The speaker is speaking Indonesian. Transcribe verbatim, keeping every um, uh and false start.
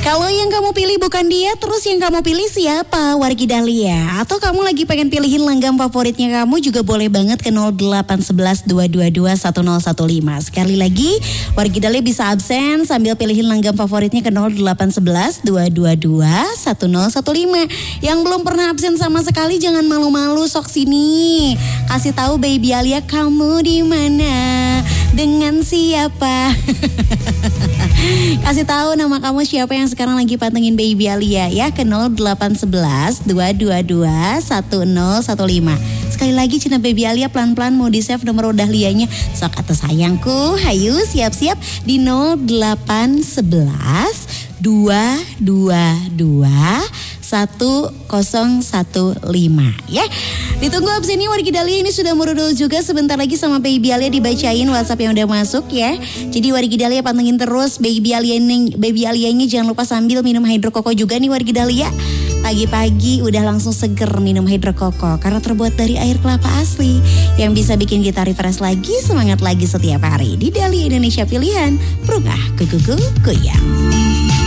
Kalau yang kamu pilih bukan dia, terus yang kamu pilih siapa? Wargi Dahlia. Atau kamu lagi pengen pilihin langgam favoritnya kamu juga boleh banget ke nol delapan satu satu dua dua dua satu nol satu lima. Sekali lagi, Wargi Dahlia bisa absen sambil pilihin langgam favoritnya ke nol delapan satu satu dua dua dua satu nol satu lima. Yang belum pernah absen sama sekali jangan malu-malu, sok sini. Kasih tahu Baby Alia kamu di mana, dengan siapa. Kasih tahu nama kamu siapa yang sekarang lagi pantengin Baby Alia ya ke nol delapan satu satu dua dua dua satu nol satu lima. Sekali lagi Cina Baby Alia pelan-pelan mau di-save nomor Dahlianya. Sok atau sayangku, hayu siap-siap di nol delapan satu satu dua dua dua satu nol satu lima ya. Ditunggu absennya Wargi Dahlia ini sudah merudul juga, sebentar lagi sama Baby Alia dibacain WhatsApp yang udah masuk ya. Jadi Wargi Dahlia pantengin terus Baby Alia ini, Baby Alianya jangan lupa sambil minum hydro koko juga nih Wargi Dahlia. Pagi-pagi udah langsung seger minum hydro koko karena terbuat dari air kelapa asli yang bisa bikin kita refresh lagi, semangat lagi setiap hari. Di Dahlia Indonesia pilihan, perungah kuku goyang.